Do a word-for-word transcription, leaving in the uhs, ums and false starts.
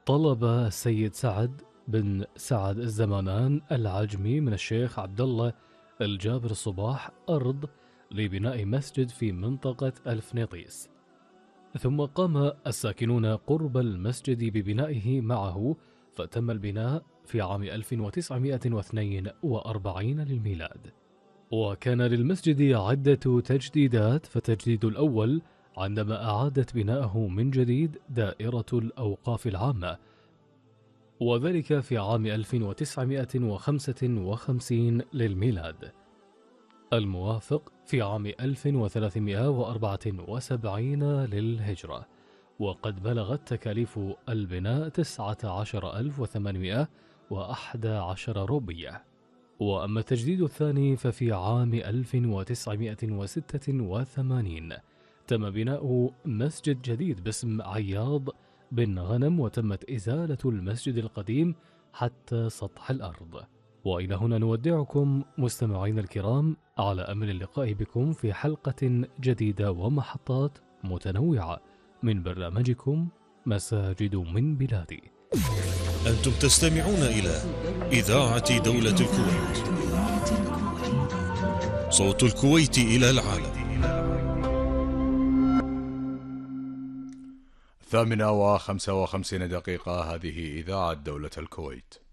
طلب السيد سعد بن سعد الزمانان العجمي من الشيخ عبد الله الجابر الصباح أرض لبناء مسجد في منطقة الفنيطيس، ثم قام الساكنون قرب المسجد ببنائه معه، فتم البناء في عام ألف وتسعمائة واثنين وأربعين للميلاد. وكان للمسجد عدة تجديدات، فالتجديد الأول عندما أعادت بناءه من جديد دائرة الأوقاف العامة، وذلك في عام ألف وتسعمائة وخمسة وخمسين للميلاد، الموافق في عام ألف وثلاثمائة وأربعة وسبعين للهجرة، وقد بلغت تكاليف البناء تسعة عشر ألف وثمانمائة وأحد عشر روبية. وأما التجديد الثاني ففي عام ألف وتسعمائة وستة وثمانين تم بناء مسجد جديد باسم عياض بن غنم، وتمت إزالة المسجد القديم حتى سطح الأرض. وإلى هنا نودعكم مستمعين الكرام، على أمل اللقاء بكم في حلقة جديدة ومحطات متنوعة من برنامجكم مساجد من بلادي. أنتم تستمعون إلى إذاعة دولة الكويت، صوت الكويت إلى العالم. الثامنة وخمسة وخمسين دقيقة، هذه إذاعة دولة الكويت.